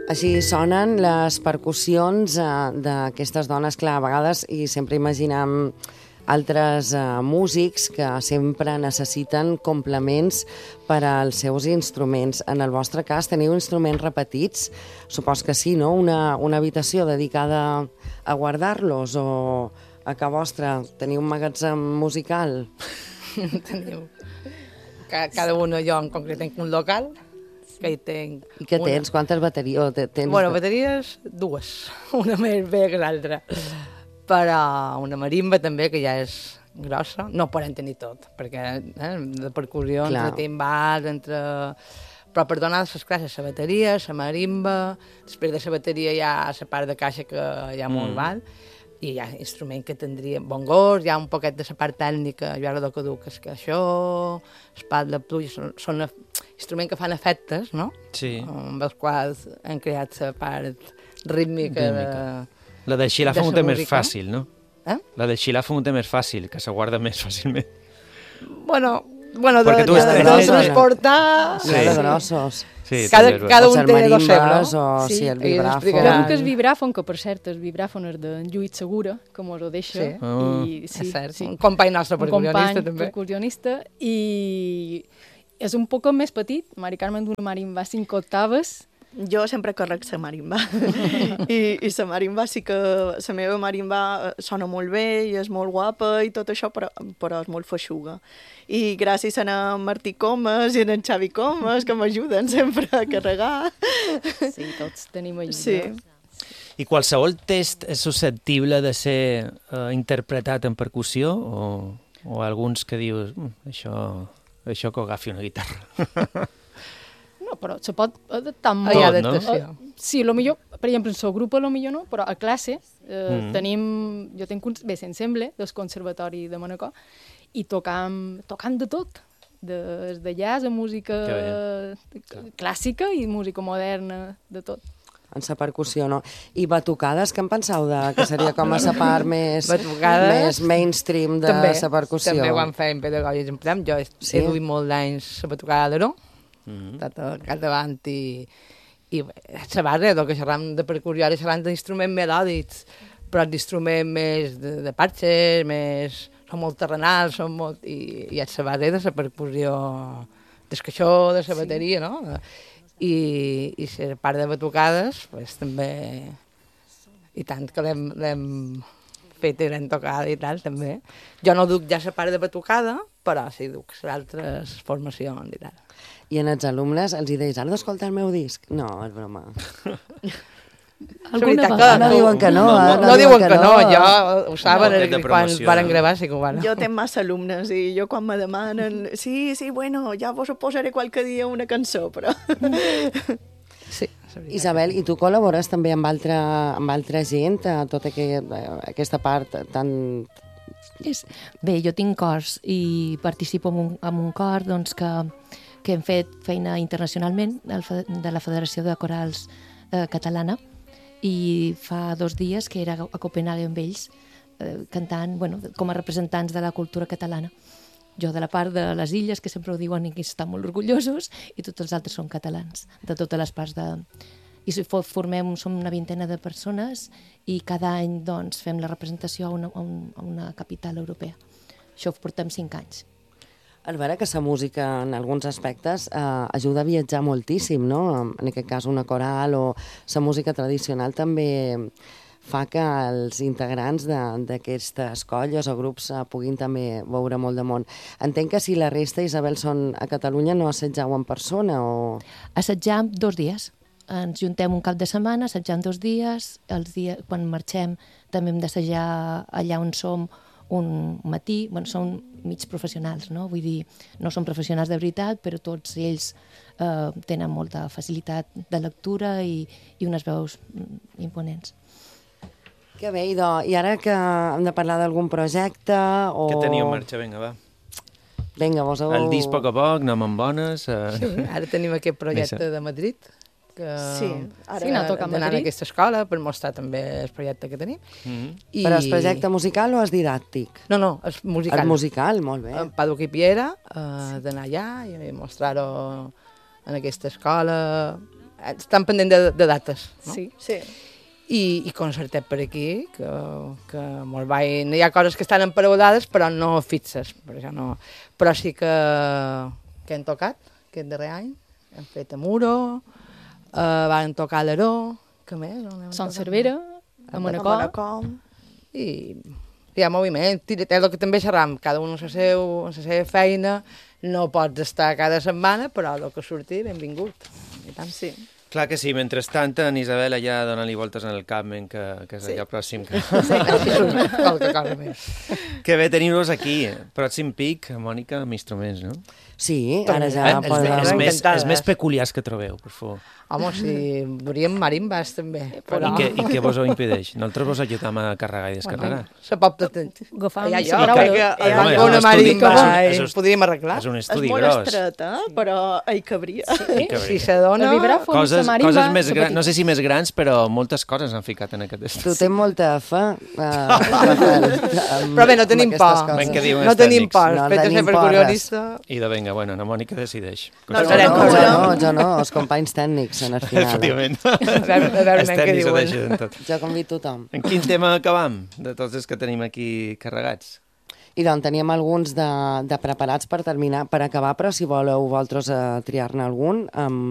Així sonen les percussions d'aquestes dones, clar, a vegades, i sempre imaginam altres músics que sempre necessiten complements per als seus instruments. En el vostre cas, teniu instruments repetits? Supos que sí, no? Una habitació dedicada a guardar-los o a casa vostra teniu un magatzem musical? Tenim. Cada un, jo en concret tenc un local, que hi tenc... I què tens? Quantes bateries? Bueno, bateries, dues. Una més bé que l'altra. Però una marimba també, que ja és grossa. No podem tenir tot, perquè de percussió, clar, entre timbals, entre... Però per donar les classes, la bateria, la marimba, després de la bateria hi ha la part de caixa que hi ha molt val, i hi ha instruments que tindria bongos, hi ha un poquet de la part tècnica, jo ara el que duc és que això, el pal de pluja, són instruments que fan efectes, no? Sí. Amb els quals han creat la part rítmica. La de xilafon ho té més fàcil, no? La de xilafon ho té més fàcil, que se guarda més fàcilment. Bueno, de transportar... Sí, de grossos. Sí, cada un té dos sebres, no? O sí, el vibràfon. Jo duc el vibràfon, que per cert, el vibràfon és de Lluís Segura, que mos ho deixa. Sí, és cert. Un company nostre percussionista, també. Un company percussionista, i és un poc més petit. Mari Carmen d'una marimba 5 octaves. Jo sempre correc la marimba. I la marimba sí que... La meva marimba sona molt bé i és molt guapa i tot això, però és molt feixuga. I gràcies a en Martí Comas i a en Xavi Comas, que m'ajuden sempre a carregar. Sí, tots tenim ajuda. Sí. I qualsevol test és susceptible de ser interpretat en percussió o alguns que dius això que agafi una guitarra? No, però se pot adaptar molt. Hi ha adaptació. Sí, millor, per exemple, en el grup potser no, però a classe jo tenc l'ensemble del Conservatori de Manacor i tocam de tot, des de jazz a música clàssica i música moderna, de tot. En la percussió, no? I batucades, què en penseu que seria com a la part més mainstream de la percussió? També quan fèiem pedagògics, jo he duit molt d'anys la batucada d'Aró, capdavant i la base, que xerram de percussió, ara xerram d'instruments melòdics, però d'instruments més de parxes, són molt terrenals, i és la base de la percussió, del caixó, de la bateria, no? I la part de batucades, també, i tant que l'hem fet i l'hem tocada i tal, també. Jo no duc ja la part de batucada, però sí duc les altres formacions i tal. I en els alumnes els hi deis, han d'escoltar el meu disc? No, és broma. Alguna vegada. No diuen que no. No diuen que no, jo ho saben quan varen gravar, sí que ho van. Jo tenc massa alumnes i jo quan me demanen, sí, bueno, ja vos posaré qualque dia una cançó, però... Sí. Isabel, i tu col·labores també amb altra gent, tota aquesta part tan... Bé, jo tinc cors i participo en un cor que hem fet feina internacionalment de la Federació de Corals Catalana, i fa 2 dies que era a Copenhague amb ells cantant, com a representants de la cultura catalana. Jo de la part de les illes, que sempre ho diuen i que estan molt orgullosos, i tots els altres són catalans, de totes les parts de... I som una vintena de persones i cada any fem la representació a una capital europea. Això ho portem 5 anys. És vera que la música, en alguns aspectes, ajuda a viatjar moltíssim, no? En aquest cas, una coral o la música tradicional també fa que els integrants d'aquestes colles o grups puguin també veure molt de món. Entenc que si la resta, Isabel, són a Catalunya, no assetjau en persona o... Assetjam 2 dies. Ens juntem un cap de setmana, assetjam 2 dies. Quan marxem també hem d'assajar allà on som un matí. Són mig professionals, no? Vull dir, no són professionals de veritat, però tots ells tenen molta facilitat de lectura i unes veus imponents. Que bé, i ara que hem de parlar d'algun projecte o... Què teniu en marxa? Vinga, va. Vinga, vos heu... El disc a poc a poc, anem amb bones... Sí, ara tenim aquest projecte de Madrid, que ara d'anar a aquesta escola per mostrar també el projecte que tenim. Però és projecte musical o és didàctic? No, és musical. És musical, molt bé. Paduc i Piera, d'anar allà i mostrar-ho en aquesta escola. estan pendents de dates, no? Sí. Sí. I concertet per aquí, que molt hi ha coses que estan emparodades, però no fixes, per això no. Però sí que hem tocat aquest darrer any, hem fet a Muro, van tocar a l'Aró, què més? Son Cervera, a Manacor. I hi ha moviment, és el que també xerram, cada un a la seva feina, no pots estar cada setmana, però el que surti, benvingut. I tant. Sí. Clar que sí, mentrestant en Isabel allà dona-li voltes en el Capmen, que és allà pròxim. Qualque cosa més. Que bé tenir-vos aquí. Pròxim pic, Mònica, amb instruments, no? Sí, ara ja Els Encantades. més peculiars que trobeu, per favor. Home, si duríem marimbas, també. Però... I què vos ho impedeix? Nosaltres vos ajudam a carregar i descarregar. Se pot tot. Agafam Ja, jo la crec paraula. que Home, el és banc un una estudi- marimba és un- podríem arreglar. És un És estudi molt gros. estreta, però hi cabria. Hi cabria. Si se dona... El vibràfon, Coses la marimba... més grans, no sé si més grans, però moltes coses han ficat en aquest Tu estudi. tens molta fe, Rafael, Però bé, no tenim por. Ben que diuen No els tenim tècnics. por. No Fet de tenim ser per por, curionista... I de vinga, bueno, la Mònica decideix. No, jo no, els companys tècnics en el final. Efectivament. A veure Els què tècnics ho diuen. deixen tot. Jo convido tothom. En quin tema acabam, de tots els que tenim aquí carregats? I doncs teníem alguns de preparats per terminar, per acabar, però si voleu vosaltres triar-ne algun,